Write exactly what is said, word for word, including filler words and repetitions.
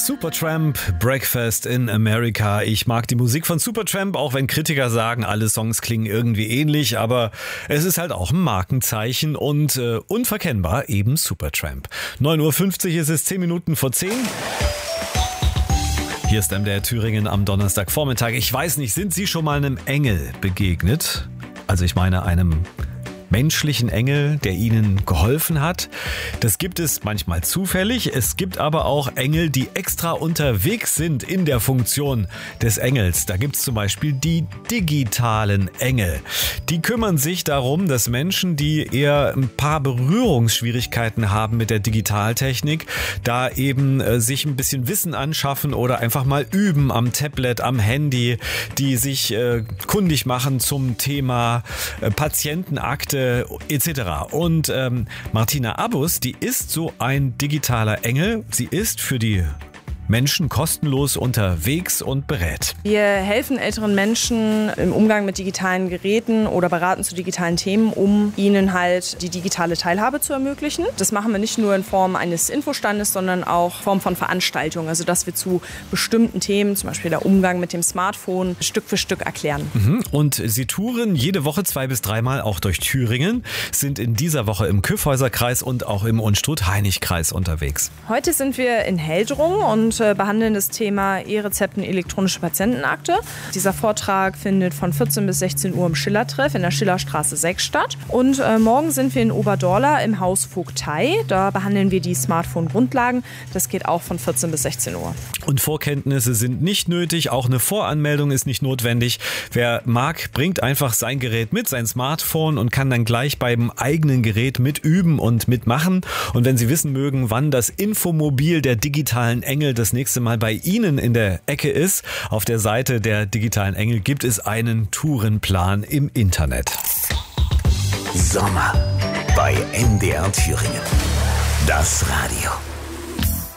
Supertramp, Breakfast in America. Ich mag die Musik von Supertramp, auch wenn Kritiker sagen, alle Songs klingen irgendwie ähnlich, aber es ist halt auch ein Markenzeichen und äh, unverkennbar eben Supertramp. neun Uhr fünfzig ist es, zehn Minuten vor zehn. Hier ist M D R Thüringen am Donnerstagvormittag. Ich weiß nicht, sind Sie schon mal einem Engel begegnet? Also ich meine einem menschlichen Engel, der ihnen geholfen hat. Das gibt es manchmal zufällig. Es gibt aber auch Engel, die extra unterwegs sind in der Funktion des Engels. Da gibt es zum Beispiel die digitalen Engel. Die kümmern sich darum, dass Menschen, die eher ein paar Berührungsschwierigkeiten haben mit der Digitaltechnik, da eben äh, sich ein bisschen Wissen anschaffen oder einfach mal üben am Tablet, am Handy, die sich äh, kundig machen zum Thema äh, Patientenakte et cetera. Und ähm, Martina Abus, die ist so ein digitaler Engel. Sie ist für die Menschen kostenlos unterwegs und berät. Wir helfen älteren Menschen im Umgang mit digitalen Geräten oder beraten zu digitalen Themen, um ihnen halt die digitale Teilhabe zu ermöglichen. Das machen wir nicht nur in Form eines Infostandes, sondern auch in Form von Veranstaltungen. Also dass wir zu bestimmten Themen, zum Beispiel der Umgang mit dem Smartphone, Stück für Stück erklären. Mhm. Und sie touren jede Woche zwei bis dreimal auch durch Thüringen, sind in dieser Woche im Kyffhäuserkreis und auch im Unstrut-Hainich-Kreis unterwegs. Heute sind wir in Heldrung und behandeln das Thema E-Rezepten, elektronische Patientenakte. Dieser Vortrag findet von vierzehn bis sechzehn Uhr im Schillertreff in der Schillerstraße sechs statt. Und äh, morgen sind wir in Oberdorla im Haus Vogtei. Da behandeln wir die Smartphone-Grundlagen. Das geht auch von vierzehn bis sechzehn Uhr. Und Vorkenntnisse sind nicht nötig, auch eine Voranmeldung ist nicht notwendig. Wer mag, bringt einfach sein Gerät mit, sein Smartphone und kann dann gleich beim eigenen Gerät mitüben und mitmachen. Und wenn Sie wissen mögen, wann das Infomobil der digitalen Engel das nächste Mal bei Ihnen in der Ecke ist, auf der Seite der digitalen Engel gibt es einen Tourenplan im Internet. Sommer bei M D R Thüringen. Das Radio.